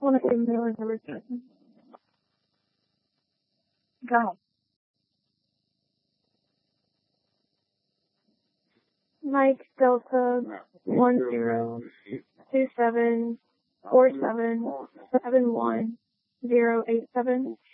want to say mailing number 7. Go ahead. Mike Delta 10274771 087.